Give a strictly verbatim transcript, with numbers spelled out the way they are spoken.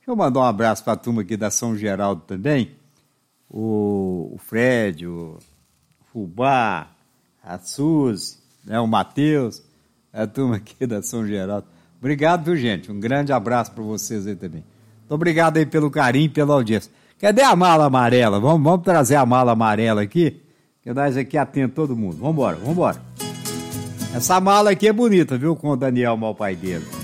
eu mandar um abraço para a turma aqui da São Geraldo também. O, o Fred, o Fubá, a Suzy, né, o Matheus, a turma aqui da São Geraldo. Obrigado, viu, gente? Um grande abraço para vocês aí também. Muito obrigado aí pelo carinho, pela audiência. Cadê a mala amarela? Vamos, vamos trazer a mala amarela aqui, que nós aqui atendemos todo mundo. Vamos embora, vamos embora. Essa mala aqui é bonita, viu, com o Daniel Malpaideiro.